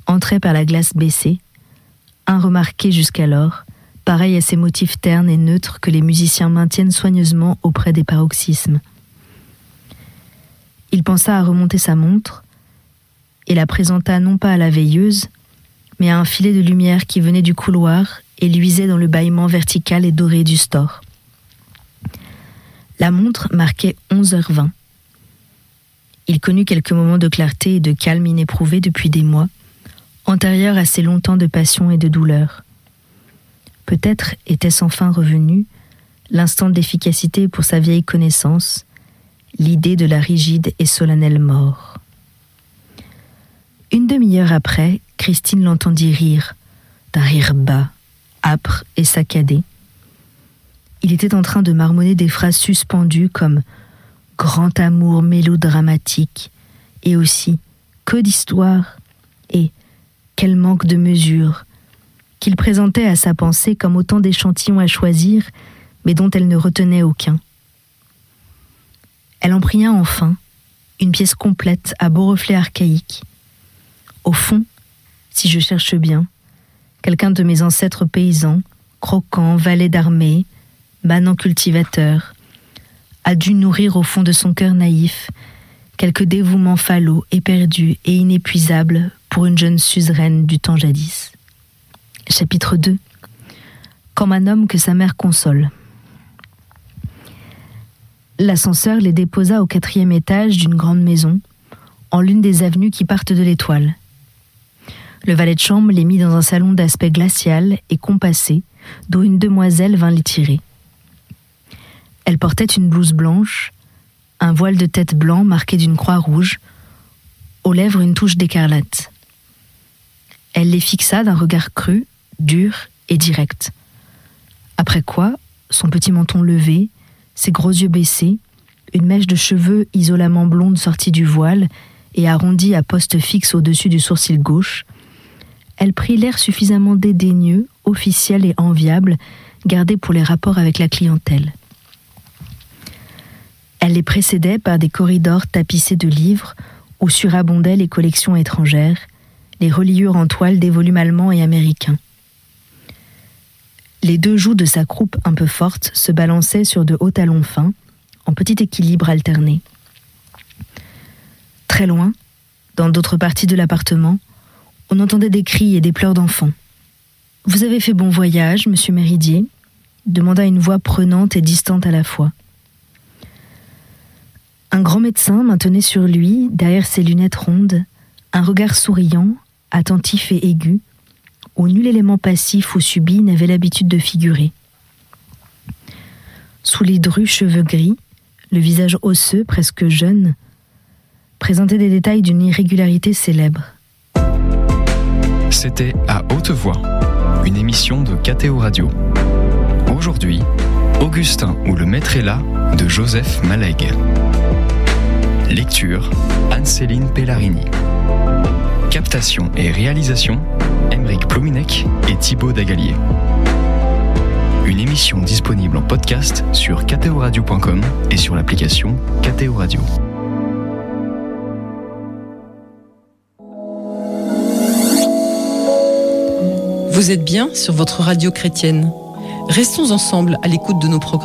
entrait par la glace baissée, inremarqué jusqu'alors, pareil à ces motifs ternes et neutres que les musiciens maintiennent soigneusement auprès des paroxysmes. Il pensa à remonter sa montre et la présenta non pas à la veilleuse, mais à un filet de lumière qui venait du couloir et luisait dans le bâillement vertical et doré du store. La montre marquait 11h20. Il connut quelques moments de clarté et de calme inéprouvé depuis des mois, antérieurs à ces longs temps de passion et de douleur. Peut-être était-ce enfin revenu, l'instant d'efficacité pour sa vieille connaissance, l'idée de la rigide et solennelle mort. Une demi-heure après, Christine l'entendit rire, d'un rire bas, âpre et saccadé. Il était en train de marmonner des phrases suspendues comme « grand amour mélodramatique » et aussi « que d'histoire » et « quel manque de mesure » qu'il présentait à sa pensée comme autant d'échantillons à choisir, mais dont elle ne retenait aucun. Elle en prit un enfin, une pièce complète à beau reflet archaïque. Au fond, si je cherche bien, quelqu'un de mes ancêtres paysans, croquants, valets d'armée, manants cultivateurs, a dû nourrir au fond de son cœur naïf quelque dévouement falot, éperdu et inépuisable pour une jeune suzeraine du temps jadis. Chapitre 2. Comme un homme que sa mère console. L'ascenseur les déposa au 4e étage d'une grande maison, en l'une des avenues qui partent de l'Étoile. Le valet de chambre les mit dans un salon d'aspect glacial et compassé, d'où une demoiselle vint les tirer. Elle portait une blouse blanche, un voile de tête blanc marqué d'une croix rouge, aux lèvres une touche d'écarlate. Elle les fixa d'un regard cru, dur et direct. Après quoi, son petit menton levé, ses gros yeux baissés, une mèche de cheveux isolamment blonde sortie du voile et arrondie à poste fixe au-dessus du sourcil gauche, elle prit l'air suffisamment dédaigneux, officiel et enviable, gardé pour les rapports avec la clientèle. Elle les précédait par des corridors tapissés de livres où surabondaient les collections étrangères, les reliures en toile des volumes allemands et américains. Les deux joues de sa croupe un peu forte se balançaient sur de hauts talons fins, en petit équilibre alterné. Très loin, dans d'autres parties de l'appartement, on entendait des cris et des pleurs d'enfants. « Vous avez fait bon voyage, monsieur Méridier ?» demanda une voix prenante et distante à la fois. Un grand médecin maintenait sur lui, derrière ses lunettes rondes, un regard souriant, attentif et aigu, où nul élément passif ou subit n'avait l'habitude de figurer. Sous les drus cheveux gris, le visage osseux, presque jeune, présentait des détails d'une irrégularité célèbre. C'était À Haute Voix, une émission de KTO Radio. Aujourd'hui, Augustin ou le maître est là de Joseph Malègue. Lecture, Anne-Céline Pellarini. Captation et réalisation, Aymeric Plominec et Thibaut Dagalier. Une émission disponible en podcast sur ktoradio.com et sur l'application KTO Radio. Vous êtes bien sur votre radio chrétienne. Restons ensemble à l'écoute de nos programmes.